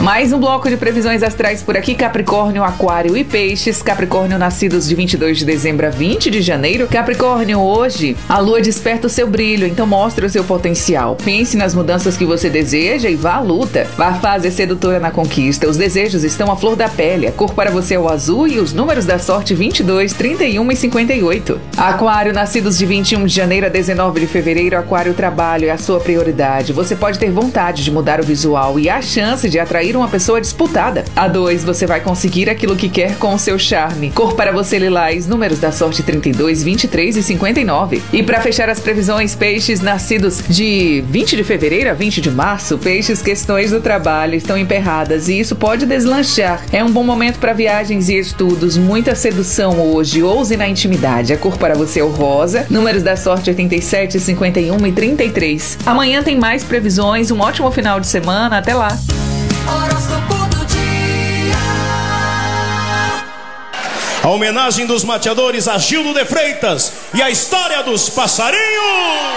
Mais um bloco de previsões astrais por aqui. Capricórnio, Aquário e Peixes. Capricórnio, nascidos de 22 de dezembro a 20 de janeiro. Capricórnio, hoje a lua desperta o seu brilho, então mostre o seu potencial. Pense nas mudanças que você deseja e vá à luta. Vá fase sedutora na conquista. Os desejos estão à flor da pele. A cor para você é o azul e os números da sorte 22, 31 e 58. Aquário, nascidos de 21 de janeiro a 19 de fevereiro. Aquário, o trabalho é a sua prioridade. Você pode ter vontade de mudar o visual e a chance de atrair uma pessoa disputada. A 2, você vai conseguir aquilo que quer com o seu charme. Cor para você lilás, números da sorte 32, 23 e 59. E para fechar as previsões, Peixes, nascidos de 20 de fevereiro a 20 de março, Peixes, questões do trabalho estão emperradas e isso pode deslanchar. É um bom momento para viagens e estudos, muita sedução hoje, ouse na intimidade. A cor para você é o rosa, números da sorte 87, 51 e 33. Amanhã tem mais previsões, um ótimo final de semana, até lá! A homenagem dos mateadores a Gildo de Freitas e a história dos passarinhos.